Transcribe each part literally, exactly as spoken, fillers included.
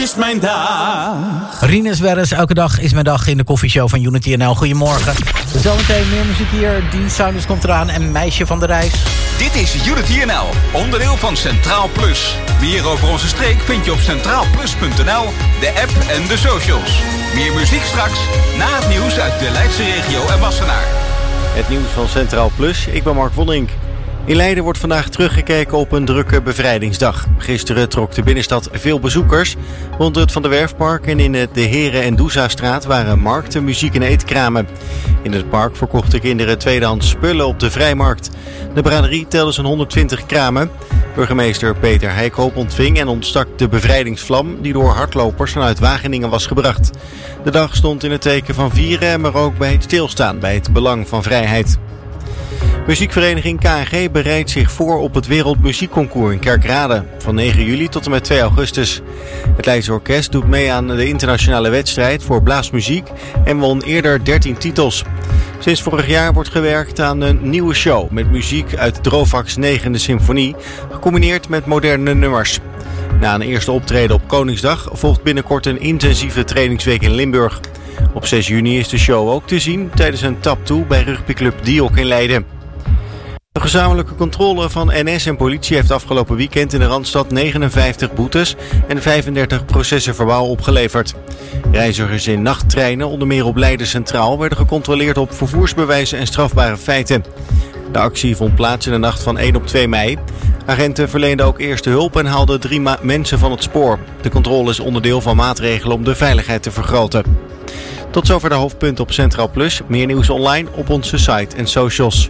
is mijn dag. Rinus Werres, elke dag is mijn dag in de koffieshow van Unity N L. Goedemorgen. Zometeen meer muziek hier. Dean Saunders komt eraan en Meisje van de Reis. Dit is Unity N L, onderdeel van Centraal Plus. Meer over onze streek vind je op centraal plus punt n l, de app en de socials. Meer muziek straks, na het nieuws uit de Leidse regio en Wassenaar. Het nieuws van Centraal Plus, ik ben Mark Vonink. In Leiden wordt vandaag teruggekeken op een drukke bevrijdingsdag. Gisteren trok de binnenstad veel bezoekers. Rond het Van der Werfpark en in de Heren- en Doezastraat waren markten, muziek en eetkramen. In het park verkochten kinderen tweedehands spullen op de vrijmarkt. De braderie telde zo'n honderdtwintig kramen. Burgemeester Peter Heikhoop ontving en ontstak de bevrijdingsvlam die door hardlopers vanuit Wageningen was gebracht. De dag stond in het teken van vieren, maar ook bij het stilstaan bij het belang van vrijheid. Muziekvereniging K N G bereidt zich voor op het Wereldmuziekconcours in Kerkrade van negen juli tot en met twee augustus. Het Leidse Orkest doet mee aan de internationale wedstrijd voor blaasmuziek en won eerder dertien titels. Sinds vorig jaar wordt gewerkt aan een nieuwe show met muziek uit Drovak's negende symfonie, gecombineerd met moderne nummers. Na een eerste optreden op Koningsdag volgt binnenkort een intensieve trainingsweek in Limburg. Op zes juni is de show ook te zien tijdens een tap toe bij rugbyclub Diok in Leiden. De gezamenlijke controle van N S en politie heeft afgelopen weekend in de Randstad negenenvijftig boetes en vijfendertig processen verbaal opgeleverd. Reizigers in nachttreinen, onder meer op Leiden Centraal, werden gecontroleerd op vervoersbewijzen en strafbare feiten. De actie vond plaats in de nacht van één op twee mei. Agenten verleenden ook eerste hulp en haalden drie ma- mensen van het spoor. De controle is onderdeel van maatregelen om de veiligheid te vergroten. Tot zover de hoofdpunten op Centraal Plus. Meer nieuws online op onze site en socials.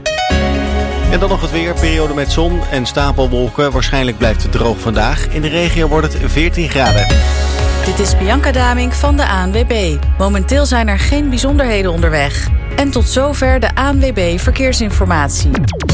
En dan nog het weer. Periode met zon en stapelwolken. Waarschijnlijk blijft het droog vandaag. In de regio wordt het veertien graden. Dit is Bianca Damink van de A N W B. Momenteel zijn er geen bijzonderheden onderweg. En tot zover de A N W B Verkeersinformatie.